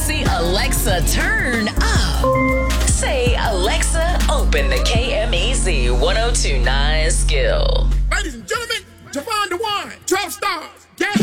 KMEC Alexa turn up. Say, Alexa, open the KMEZ 1029 skill. Ladies and gentlemen, Javon DeWine, 12 stars.